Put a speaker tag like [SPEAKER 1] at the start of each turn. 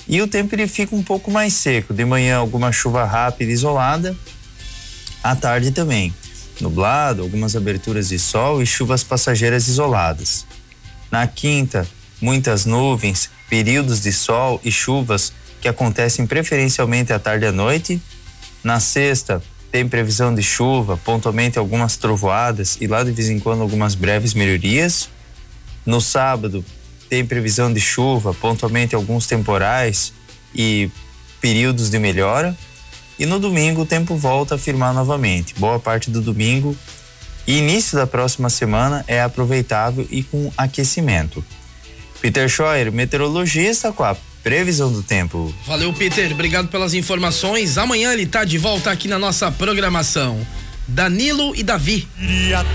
[SPEAKER 1] E o tempo ele fica um pouco mais seco. De manhã alguma chuva rápida e isolada, à tarde também nublado, algumas aberturas de sol e chuvas passageiras isoladas. Na quinta, muitas nuvens, períodos de sol e chuvas que acontecem preferencialmente à tarde e à noite. Na sexta, tem previsão de chuva, pontualmente algumas trovoadas e lá de vez em quando algumas breves melhorias. No sábado, tem previsão de chuva, pontualmente alguns temporais e períodos de melhora. E no domingo o tempo volta a firmar novamente. Boa parte do domingo e início da próxima semana é aproveitável e com aquecimento. Peter Scheuer, meteorologista, com a previsão do tempo.
[SPEAKER 2] Valeu, Peter, obrigado pelas informações. Amanhã ele tá de volta aqui na nossa programação. Danilo e Davi.